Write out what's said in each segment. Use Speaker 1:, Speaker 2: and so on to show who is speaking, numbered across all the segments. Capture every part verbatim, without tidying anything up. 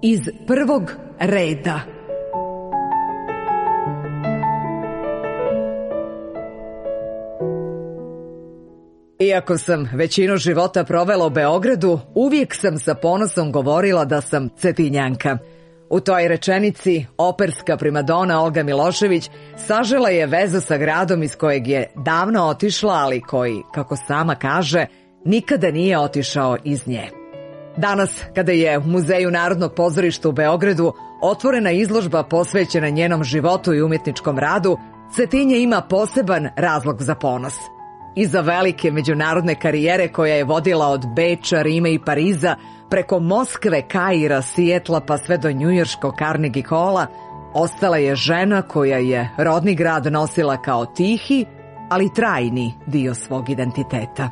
Speaker 1: iz prvog reda. Iako sam većinu života provela u Beogradu, uvijek sam sa ponosom govorila da sam Cetinjanka. U toj rečenici operska primadona Olga Milošević sažela je vezu sa gradom iz kojeg je davno otišla, ali koji, kako sama kaže, nikada nije otišao iz nje. Danas, kada je u Muzeju Narodnog pozorišta u Beogradu otvorena izložba posvećena njenom životu i umjetničkom radu, Cetinje ima poseban razlog za ponos. Iza velike međunarodne karijere koja je vodila od Beča, Rima i Pariza, preko Moskve, Kaira, Sijetla pa sve do njujorškog Carnegie Halla, ostala je žena koja je rodni grad nosila kao tihi, ali trajni dio svog identiteta.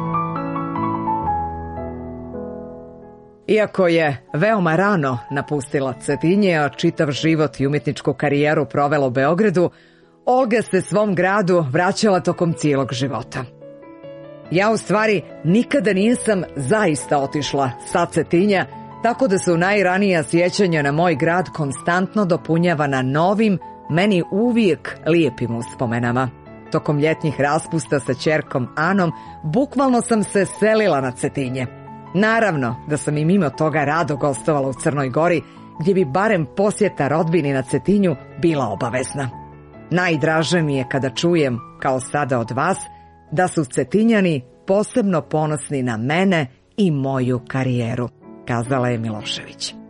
Speaker 1: Iako je veoma rano napustila Cetinje, a čitav život i umjetničku karijeru provela u Beogradu, Olga se svom gradu vraćala tokom cijelog života. Ja u stvari nikada nisam zaista otišla sa Cetinja, tako da su najranija sjećanja na moj grad konstantno dopunjavana novim, meni uvijek lijepim uspomenama. Tokom ljetnjih raspusta sa ćerkom Anom bukvalno sam se selila na Cetinje. Naravno da sam i mimo toga rado gostovala u Crnoj Gori, gdje bi barem posjeta rodbini na Cetinju bila obavezna. Najdraže mi je kada čujem, kao sada od vas, da su Cetinjani posebno ponosni na mene i moju karijeru, kazala je Milošević.